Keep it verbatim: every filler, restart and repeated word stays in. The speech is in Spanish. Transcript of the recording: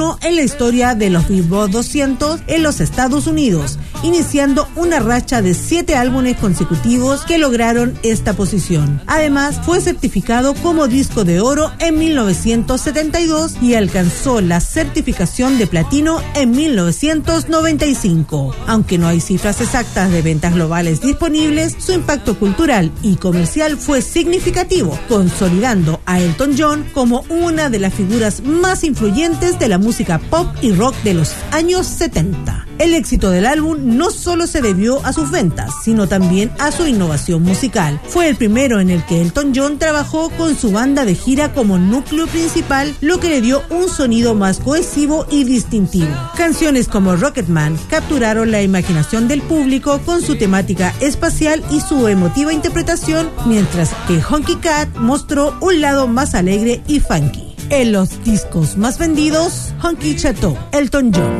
en la historia de los Billboard doscientos en los Estados Unidos, iniciando una racha de siete álbumes consecutivos que lograron esta posición. Además, fue certificado como disco de oro en mil novecientos setenta y dos y alcanzó la certificación de platino en mil novecientos noventa y cinco. Aunque no hay cifras exactas de ventas globales disponibles, su impacto cultural y comercial fue significativo, consolidando a Elton John como una de las figuras más influyentes de la música pop y rock de los años setenta. El éxito del álbum no solo se debió a sus ventas, sino también a su innovación musical. Fue el primero en el que Elton John trabajó con su banda de gira como núcleo principal, lo que le dio un sonido más cohesivo y distintivo. Canciones como Rocketman capturaron la imaginación del público con su temática espacial y su emotiva interpretación, mientras que Honky Cat mostró un lado más alegre y funky. En los discos más vendidos, Honky Chateau, Elton John.